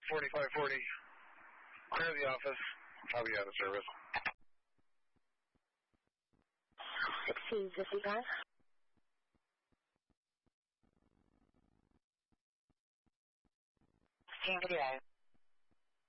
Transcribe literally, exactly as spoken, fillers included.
forty-five forty. Clear the office. I'll be out of service. sixteen fifty-five. sixteen fifty-five.